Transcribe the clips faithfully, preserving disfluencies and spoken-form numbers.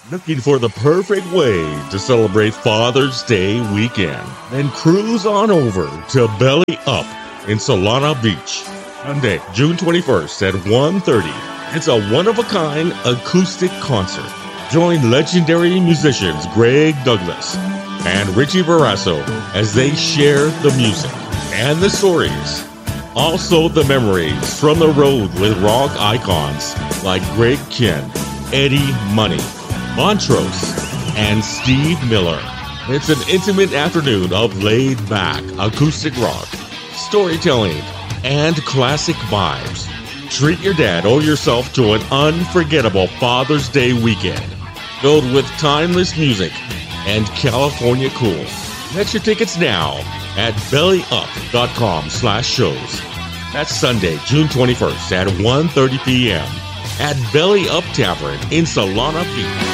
Looking for the perfect way to celebrate Father's Day weekend? Then cruise on over to Belly Up in Solana Beach. Monday, June twenty-first at one thirty. It's a one-of-a-kind acoustic concert. Join legendary musicians Greg Douglas and Richie Barrasso as they share the music and the stories. Also the memories from the road with rock icons like Greg Kihn, Eddie Money, Montrose, and Steve Miller. It's an intimate afternoon of laid-back acoustic rock, storytelling, and classic vibes. Treat your dad or yourself to an unforgettable Father's Day weekend filled with timeless music and California cool. Get your tickets now at bellyup.com slash shows. That's Sunday, June twenty-first at one thirty p.m. at Belly Up Tavern in Solana Beach.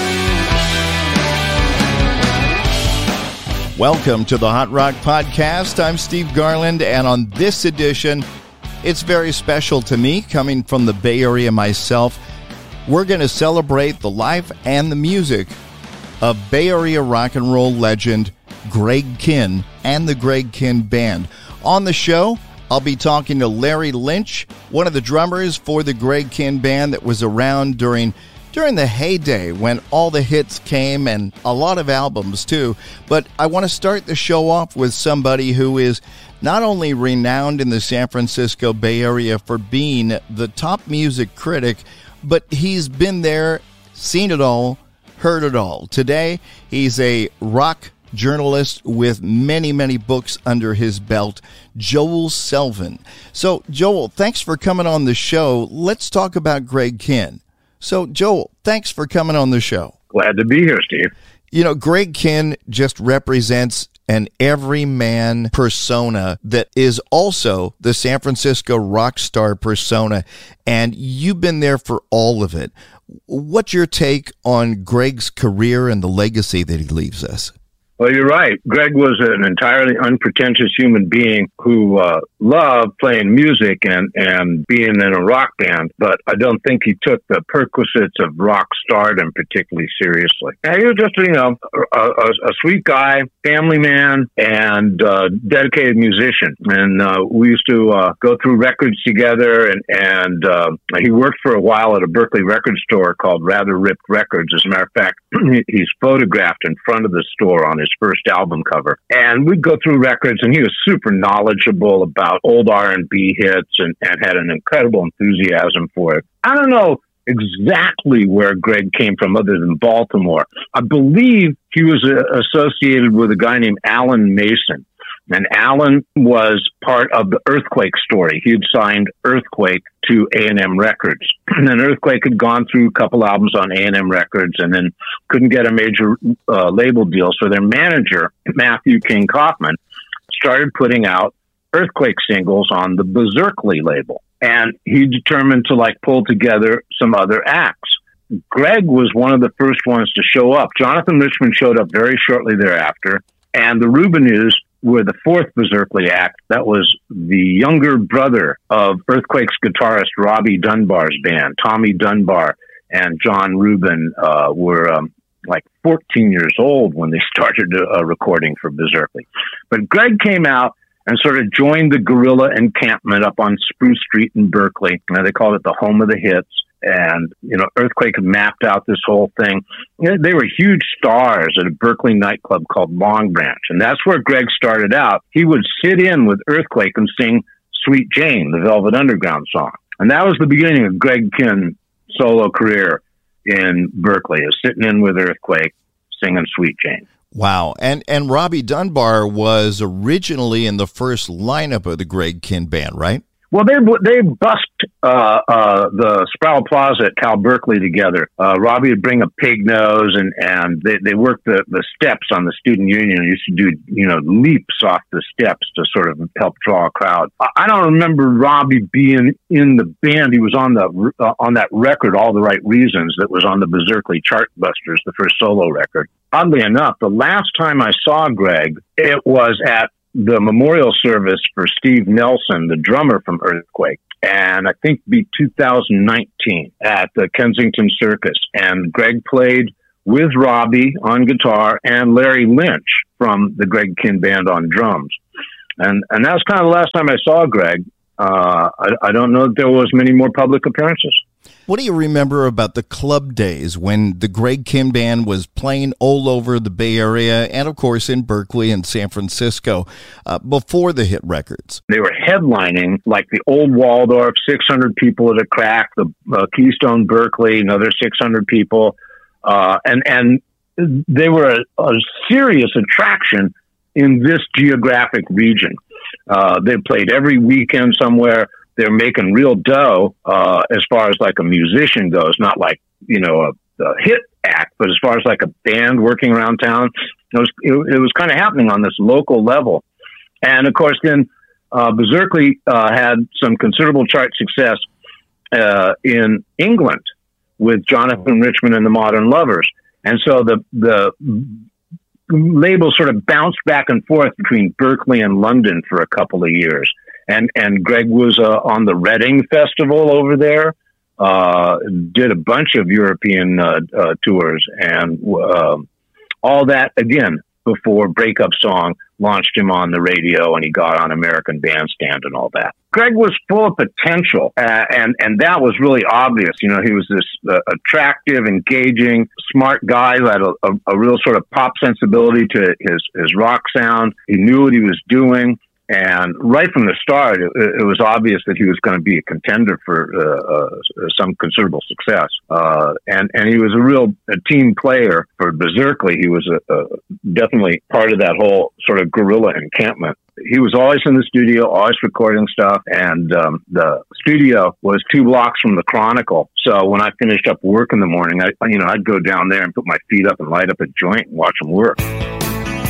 Welcome to the Hot Rock Podcast. I'm Steve Garland, and on this edition, it's very special to me, coming from the Bay Area myself. We're going to celebrate the life and the music of Bay Area rock and roll legend Greg Kihn and the Greg Kihn Band. On the show, I'll be talking to Larry Lynch, one of the drummers for the Greg Kihn Band that was around during during the heyday when all the hits came and a lot of albums too. But I want to start the show off with somebody who is not only renowned in the San Francisco Bay Area for being the top music critic, but he's been there, seen it all, heard it all. Today, he's a rock journalist with many, many books under his belt, Joel Selvin. So, Joel, thanks for coming on the show. Let's talk about Greg Kihn. So, Joel, thanks for coming on the show. Glad to be here, Steve. You know, Greg Kihn just represents an everyman persona that is also the San Francisco rock star persona, and you've been there for all of it. What's your take on Greg's career and the legacy that he leaves us? Well, you're right. Greg was an entirely unpretentious human being who uh, loved playing music and, and being in a rock band, but I don't think he took the perquisites of rock stardom particularly seriously. And he was just, you know, a, a, a sweet guy, family man, and uh, dedicated musician. And uh, we used to uh, go through records together, and, and uh, he worked for a while at a Berkeley record store called Rather Ripped Records. As a matter of fact, he's photographed in front of the store on his first album cover. And we'd go through records, and he was super knowledgeable about old R and B hits and, and had an incredible enthusiasm for it. I don't know exactly where Greg came from other than Baltimore. I believe he was uh, associated with a guy named Alan Mason. And Alan was part of the Earthquake story. He had signed Earthquake to A and M Records. And then Earthquake had gone through a couple albums on A and M Records and then couldn't get a major uh, label deal. So their manager, Matthew King Kaufman, started putting out Earthquake singles on the Berserkly label. And he determined to like pull together some other acts. Greg was one of the first ones to show up. Jonathan Richman showed up very shortly thereafter. And the Rubinoos were the fourth Berserkly act. That was the younger brother of Earthquake's guitarist Robbie Dunbar's band. Tommy Dunbar and John Rubin uh, were um, like fourteen years old when they started uh, recording for Berserkly. But Greg came out and sort of joined the guerrilla encampment up on Spruce Street in Berkeley. Now, they called it the home of the hits. And, you know, Earthquake mapped out this whole thing. You know, they were huge stars at a Berkeley nightclub called Long Branch. And that's where Greg started out. He would sit in with Earthquake and sing Sweet Jane, the Velvet Underground song. And that was the beginning of Greg Kihn's solo career in Berkeley, is sitting in with Earthquake, singing Sweet Jane. Wow. And and Robbie Dunbar was originally in the first lineup of the Greg Kihn Band, right? Well, they they busked uh, uh, the Sproul Plaza at Cal Berkeley together. Uh, Robbie would bring a pig nose, and, and they, they worked the, the steps on the Student Union. They used to do, you know, leaps off the steps to sort of help draw a crowd. I don't remember Robbie being in the band. He was on the uh, on that record, All the Right Reasons, that was on the Berserkly Chartbusters, the first solo record. Oddly enough, the last time I saw Greg, it was at the memorial service for Steve Nelson, the drummer from Earthquake. And I think it'd be two thousand nineteen at the Kensington Circus. And Greg played with Robbie on guitar and Larry Lynch from the Greg Kihn Band on drums. And and that was kind of the last time I saw Greg. Uh, I, I don't know if there was many more public appearances. What do you remember about the club days when the Greg Kihn Band was playing all over the Bay Area and, of course, in Berkeley and San Francisco uh, before the hit records? They were headlining like the Old Waldorf, six hundred people at a crack, the uh, Keystone Berkeley, another six hundred people. Uh, and, and they were a, a serious attraction in this geographic region. Uh, they played every weekend somewhere. They're making real dough uh, as far as like a musician goes, not like, you know, a, a hit act, but as far as like a band working around town, it was, it, it was kind of happening on this local level. And of course, then uh, Berserkly uh, had some considerable chart success uh, in England with Jonathan Richman and the Modern Lovers. And so the, the label sort of bounced back and forth between Berkeley and London for a couple of years. And and Greg was uh, on the Reading Festival over there, uh, did a bunch of European uh, uh, tours, and uh, all that, again, before Breakup Song launched him on the radio and he got on American Bandstand and all that. Greg was full of potential, uh, and, and that was really obvious. You know, he was this uh, attractive, engaging, smart guy who had a, a, a real sort of pop sensibility to his, his rock sound. He knew what he was doing. And right from the start, it, it was obvious that he was going to be a contender for uh, uh, some considerable success. Uh, and, and he was a real a team player for Berserkly. He was a, a, definitely part of that whole sort of guerrilla encampment. He was always in the studio, always recording stuff. And um, the studio was two blocks from the Chronicle. So when I finished up work in the morning, I, you know, I'd go down there and put my feet up and light up a joint and watch him work.